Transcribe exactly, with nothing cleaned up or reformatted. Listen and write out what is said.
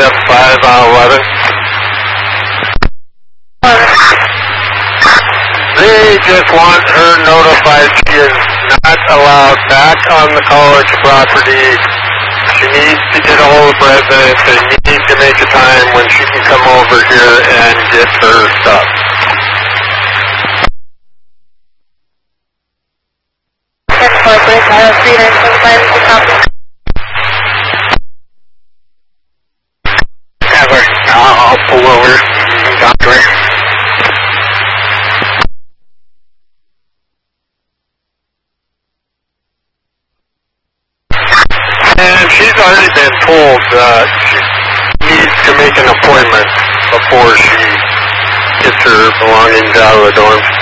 step five on eleven. They just want her notified she is not allowed back on the college property. She needs to get a hold of residents and need to make a time when she can come over here and get her stuff. Have her. I'll, I'll pull over. Doctor. And she's already been told that she needs to make an appointment before she gets her belongings out of the dorm.